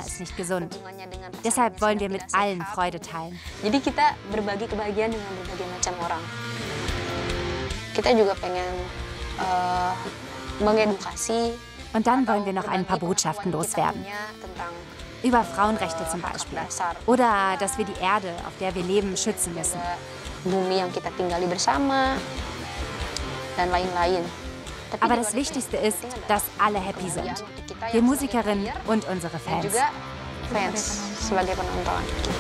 ist nicht gesund. Deshalb wollen wir mit allen Freude teilen. Jadi kita berbagi kebahagiaan dengan berbagai macam orang. Kita juga pengen mengedukasi. Und dann wollen wir noch ein paar Botschaften loswerden. Über Frauenrechte zum Beispiel. Oder dass wir die Erde, auf der wir leben, schützen müssen. Bumi yang kita tinggali bersama dan lain-lain. Aber das Wichtigste ist, dass alle happy sind. Wir Musikerinnen und unsere Fans. Juga fans sebagai penonton.